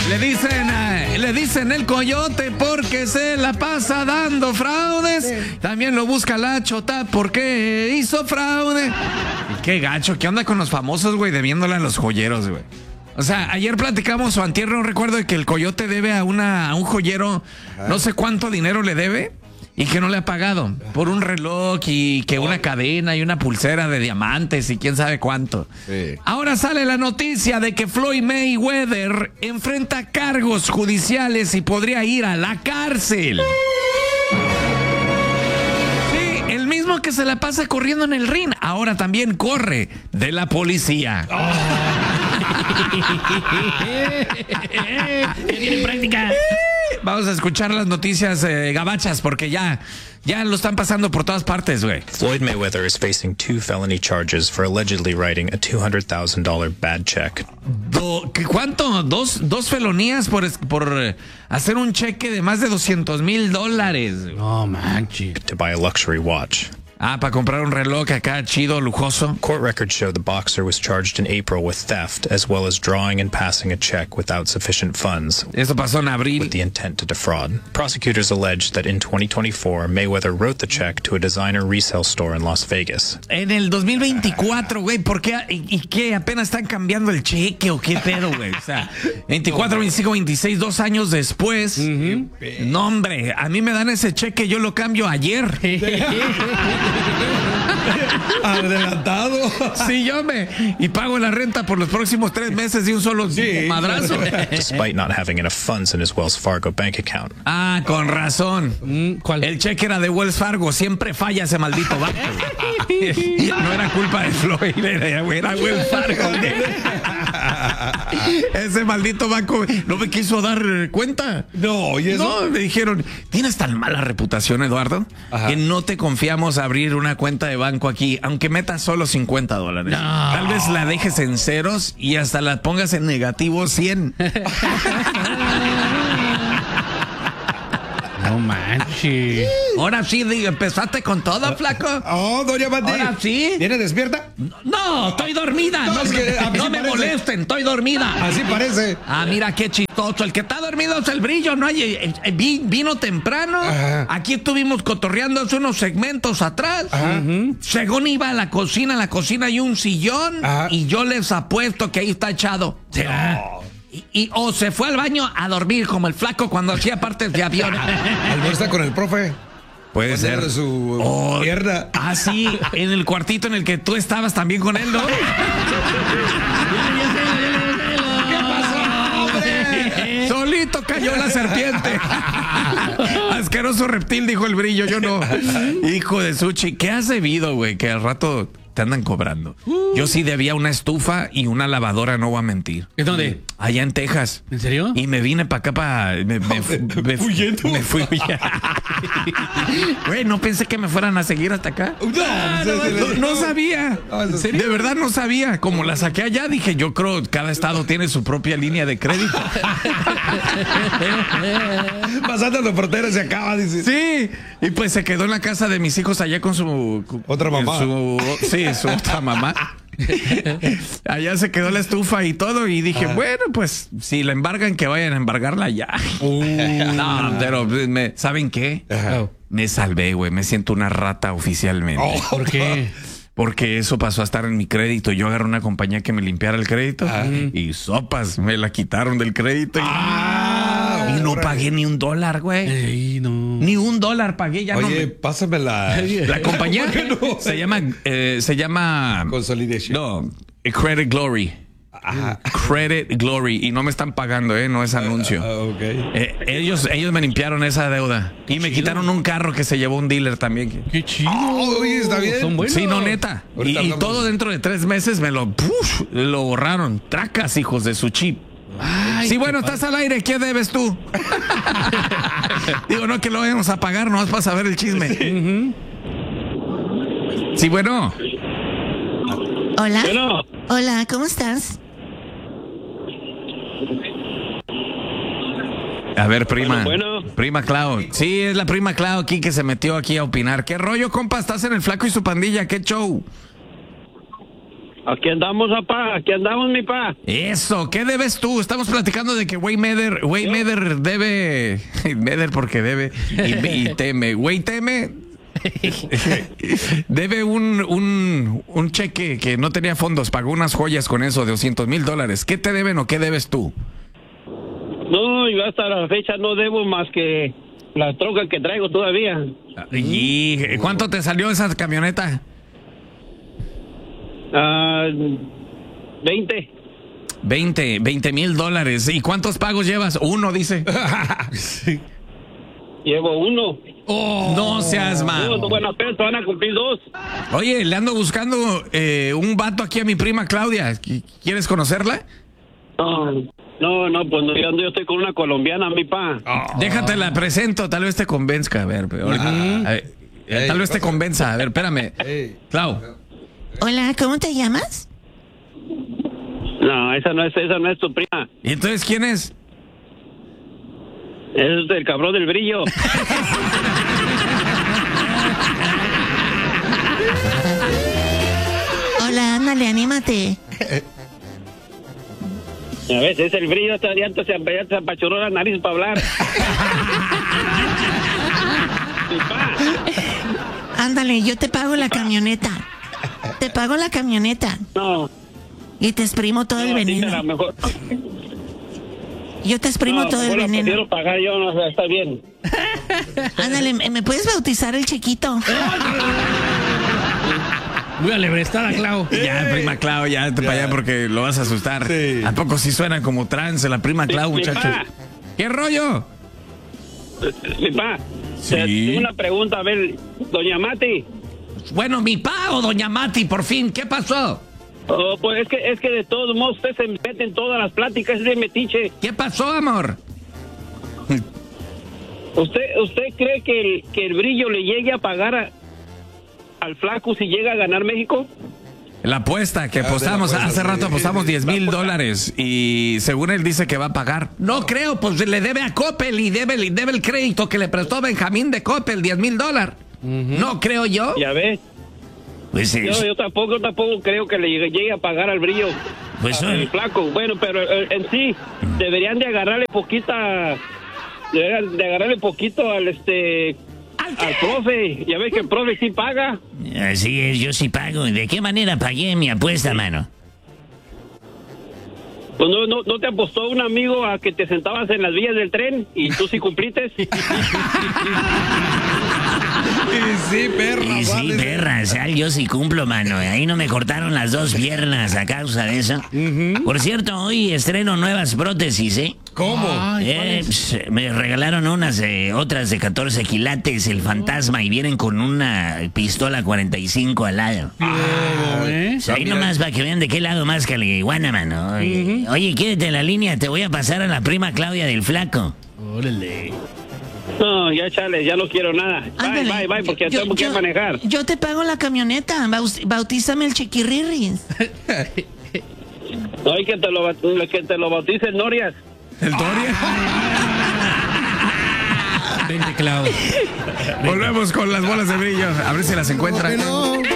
Le dicen el coyote porque se la pasa dando fraudes. Sí. También lo busca la chota porque hizo fraude. Y qué gacho, ¿qué onda con los famosos, güey? Debiéndole a los joyeros, güey. O sea, ayer platicamos o antier, no recuerdo, de que el coyote debe a un joyero, no sé cuánto dinero le debe y que no le ha pagado por un reloj y que una cadena y una pulsera de diamantes y quién sabe cuánto. Sí. Ahora sale la noticia de que Floyd Mayweather enfrenta cargos judiciales y podría ir a la cárcel. Sí, el mismo que se la pasa corriendo en el ring, ahora también corre de la policía. Tiene práctica. Vamos a escuchar las noticias gabachas porque ya lo están pasando por todas partes, güey. Floyd Mayweather is facing 2 felony charges for allegedly writing a $200,000 bad check. ¿Cuánto? ¿Dos felonías por hacer un cheque de más de $200,000? No manches. To buy a luxury watch. Para comprar un reloj acá chido, lujoso. Court records show the boxer was charged in April with theft, as well as drawing and passing a check without sufficient funds. Esto pasó en abril. With the intent to defraud. Prosecutors allege that in 2024, Mayweather wrote the check to a designer resale store in Las Vegas. En el 2024, güey, ¿por qué? ¿Y qué? ¿Apenas están cambiando el cheque o qué pedo, güey? O sea, 24, 25, 26, 2 años después. No, hombre, a mí me dan ese cheque, yo lo cambio ayer. Adelantado. Sí, y pago la renta por los próximos 3 meses de un solo madrazo. Despite not having enough funds in his Wells Fargo bank account. Con razón. ¿Cuál? El cheque era de Wells Fargo, siempre falla ese maldito banco. No era culpa de Floyd, era Wells Fargo. Ese maldito banco no me quiso dar cuenta. No, ¿y eso? No, me dijeron, tienes tan mala reputación, Eduardo, que no te confiamos abrir una cuenta de banco aquí, aunque metas solo $50. No. Tal vez la dejes en ceros y hasta la pongas en negativo 100. No manches. Ahora sí, empezaste con todo, flaco. Oh, doña Mati. Ahora sí. ¿Viene despierta? No, estoy dormida. No me molesten, estoy dormida. Así parece. Mira qué chistoso. El que está dormido es el brillo, ¿no? Vino temprano. Ajá. Aquí estuvimos cotorreando hace unos segmentos atrás. Ajá. Según iba a la cocina hay un sillón. Ajá. Y yo les apuesto que ahí está echado. O se fue al baño a dormir como el flaco cuando hacía partes de avión. Almuerza con el profe. Puede ser. De su pierna. Sí, en el cuartito en el que tú estabas también con él, ¿no? ¿Qué pasó, hombre? Solito cayó la serpiente. Asqueroso reptil, dijo el brillo, yo no. Hijo de Suchi, ¿qué has debido, güey? Que al rato te andan cobrando. Yo sí debía una estufa y una lavadora, no voy a mentir. ¿En dónde? Allá en Texas. ¿En serio? Y me vine para acá me fui huyendo. Güey, no pensé que me fueran a seguir hasta acá. No sabía. ¿En serio? De verdad no sabía. Como la saqué allá, dije, yo creo que cada estado tiene su propia línea de crédito. Pasando la frontera se acaba, dice. Sí. Y pues se quedó en la casa de mis hijos allá con su... Otra mamá. Su otra mamá. Allá se quedó la estufa y todo. Y dije, bueno, pues si la embargan, que vayan a embargarla ya. No, pero ¿saben qué? Me salvé, güey. Me siento una rata oficialmente. ¿Por qué? Porque eso pasó a estar en mi crédito. Yo agarré una compañía que me limpiara el crédito y sopas, me la quitaron del crédito. Y no pagué ni $1, güey. No. Ni $1 pagué. Ya. Oye, no pásame la compañía. No? Se llama Consolidation. No, Credit Glory. Credit Glory. Y no me están pagando, no es anuncio. Okay. Ellos me limpiaron esa deuda. Y me quitaron un carro que se llevó un dealer también. Qué chido. Oye, está bien. Son buenos. Sí, no, neta. Y todo dentro de 3 meses me lo borraron. Tracas, hijos de su chip. Ay, sí, bueno, estás al aire. ¿Qué debes tú? Digo, no que lo vayamos a pagar, nomás para saber el chisme. Sí, bueno. Hola. Bueno. Hola, ¿cómo estás? A ver, prima. Bueno. Prima Clau. Sí, es la prima Clau aquí que se metió aquí a opinar. ¿Qué rollo, compa? ¿Estás en el Flaco y su pandilla? ¿Qué show? Aquí andamos, papá. Aquí andamos, mi pa. Eso, ¿qué debes tú? Estamos platicando de que Waymader debe... Meder porque debe y teme. Güey teme... Debe un cheque que no tenía fondos, pagó unas joyas con eso de $200,000. ¿Qué te deben o qué debes tú? No, yo hasta la fecha no debo más que la troca que traigo todavía. ¿Y cuánto te salió esa camioneta? 20. $20,000. ¿Y cuántos pagos llevas? Uno, dice. Llevo uno. No seas mal. Bueno, apenas van a cumplir 2. Oye, le ando buscando un vato aquí a mi prima Claudia. ¿Quieres conocerla? No, pues no, yo estoy con una colombiana, mi pa. Déjate la presento, tal vez te convenzca. A ver, tal vez te convenza. A ver, espérame. Clau. Hola, ¿cómo te llamas? No, esa no es tu prima. ¿Y entonces quién es? Es el cabrón del brillo. Hola, ándale, anímate. A ver, es el brillo, ya se apachurró la nariz para hablar. Mi pa. Ándale, yo te pago la camioneta. Te pago la camioneta. No. Y te exprimo todo el veneno. A lo mejor. Yo te exprimo todo el mejor la veneno. prefiero pagar yo, no, o sea, está bien. Ándale, ¿me puedes bautizar el chiquito? Muy alebrestada, Clau. Ya, prima Clau, ya para allá porque lo vas a asustar. Sí. ¿A poco sí suena como trance la prima Clau, Mi muchachos? pa. ¿Qué rollo? Mi pa. Sí. Tengo una pregunta, a ver, doña Mati. Bueno, mi pa o doña Mati, por fin, ¿qué pasó? Oh, pues es que de todos modos usted se mete en todas las pláticas de metiche. ¿Qué pasó, amor? ¿Usted cree que el brillo le llegue a pagar al flaco si llega a ganar México? La apuesta que apostamos, la apuesta, hace rato sí. apostamos $10,000 y según él dice que va a pagar. No creo, pues le debe a Coppel y debe el crédito que le prestó Benjamín de Coppel, $10,000. No creo yo. Ya ves. Pues Yo tampoco creo que le llegue a pagar al brillo. Pues al flaco. Bueno, pero en sí deberían de agarrarle poquito al profe. Ya ves que el profe sí paga. Así es, yo sí pago. ¿De qué manera pagué mi apuesta, mano? Pues no te apostó un amigo a que te sentabas en las vías del tren y tú sí cumplites. Sí, perra. Y sí, vale. perra, sal, yo sí cumplo, mano. Ahí no me cortaron las 2 piernas a causa de eso. Por cierto, hoy estreno nuevas prótesis, ¿eh? ¿Cómo? Me regalaron otras de 14 quilates, el fantasma, y vienen con una pistola 45 al lado. Ahí nomás para que vean de qué lado más caliguana, mano. Oye, quédate en la línea, te voy a pasar a la prima Claudia del flaco. Órale. No, ya chale, ya no quiero nada. Ándale. Bye, porque tengo que manejar. Yo te pago la camioneta. Bautízame el chiquirrirris. No, que te lo bautice el Norias. ¿El Doria? Vente, Clau. Volvemos con las bolas de brillo. A ver si las encuentran. No.